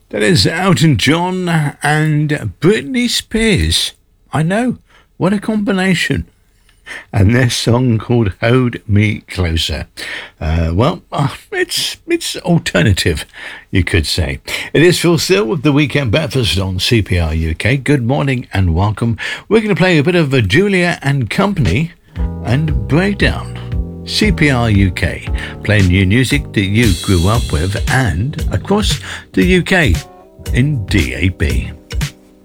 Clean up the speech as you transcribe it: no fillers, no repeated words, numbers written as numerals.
That is Elton John and Britney Spears. I know, what a combination. And their song called Hold Me Closer. It's alternative, you could say. It is Phil Still with the Weekend Breakfast on CPR UK. Good morning and welcome. We're going to play a bit of Julia and Company and Breakdown. CPR UK, playing new music that you grew up with and across the UK in DAB.